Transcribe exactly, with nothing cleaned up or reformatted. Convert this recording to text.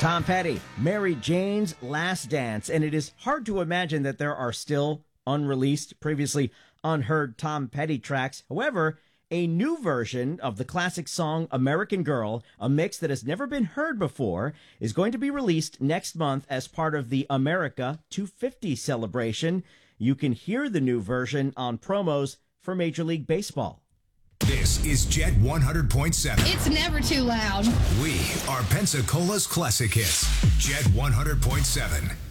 Tom Petty, Mary Jane's Last Dance, and it is hard to imagine that there are still unreleased, previously unheard Tom Petty tracks. However, a new version of the classic song American Girl, a mix that has never been heard before, is going to be released next month as part of the America two fifty celebration. You can hear the new version on promos for Major League Baseball. This is Jet one hundred point seven. It's never too loud. We are Pensacola's classic hits. Jet one hundred point seven.